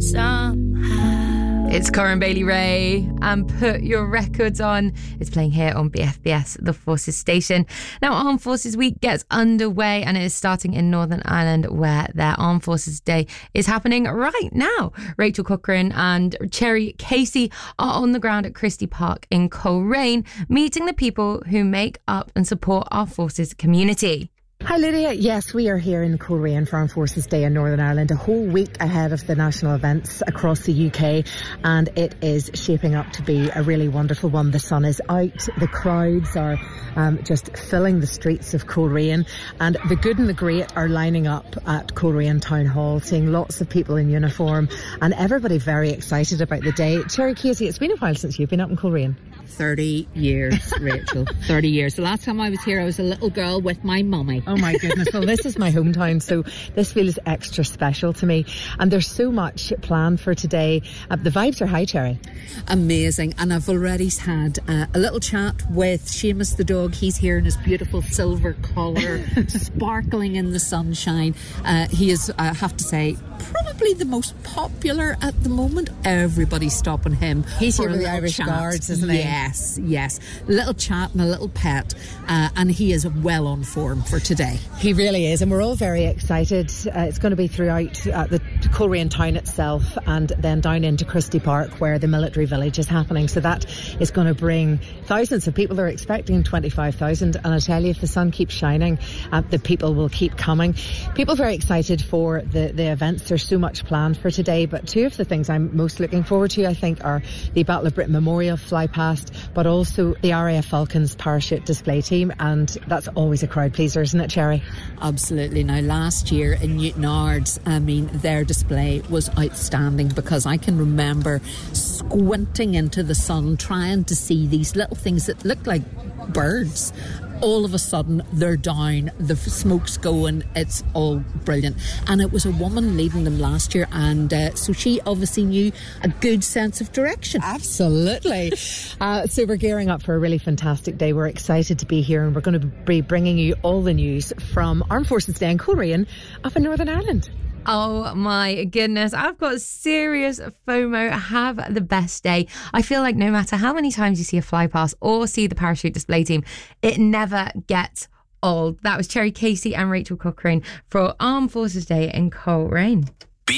somehow. It's Corin Bailey Ray and Put Your Records On. It's playing here on BFBS, the Forces station. Now, Armed Forces Week gets underway and it is starting in Northern Ireland, where their Armed Forces Day is happening right now. Rachel Cochrane and Cherry Casey are on the ground at Christie Park in Coleraine, meeting the people who make up and support our forces community. Hi Lydia, yes, we are here in Coleraine for Armed Forces Day in Northern Ireland, a whole week ahead of the national events across the UK, and it is shaping up to be a really wonderful one. The sun is out, the crowds are just filling the streets of Coleraine, and the good and the great are lining up at Coleraine Town Hall, seeing lots of people in uniform and everybody very excited about the day. Cherry Casey, it's been a while since you've been up in Coleraine. 30 years, Rachel. 30 years. The last time I was here, I was a little girl with my mummy. Oh my goodness. Well, this is my hometown, so this feels extra special to me. And there's so much planned for today. The vibes are high, Cherry. Amazing. And I've already had a little chat with Seamus the dog. He's here in his beautiful silver collar, sparkling in the sunshine. He is, I have to say, probably the most popular at the moment. Everybody's stopping him. He's for here with the a little Irish chat. Guards, isn't he? Yes. Little chat and a little pet. And he is well on form for today. He really is, and we're all very excited. It's going to be throughout the Coleraine town itself and then down into Christie Park where the military village is happening. So that is going to bring thousands of people. They're expecting 25,000, and I tell you, if the sun keeps shining, the people will keep coming. People very excited for the events. There's so much planned for today, but two of the things I'm most looking forward to, I think, are the Battle of Britain Memorial fly past, but also the RAF Falcons parachute display team, and that's always a crowd pleaser, isn't it, Cherry? Absolutely. Now, last year in Newtonards, their display was outstanding, because I can remember squinting into the sun trying to see these little things that look like birds. All of a sudden they're down, the smoke's going, it's all brilliant. And it was a woman leading them last year, and so she obviously knew a good sense of direction. Absolutely. So we're gearing up for a really fantastic day. We're excited to be here, and we're going to be bringing you all the news from Armed Forces Day in Coleraine up in Northern Ireland. Oh my goodness, I've got serious FOMO. Have the best day. I feel like no matter how many times you see a fly past or see the parachute display team, it never gets old. That was Cherry Casey and Rachel Cochrane for Armed Forces Day in Coleraine.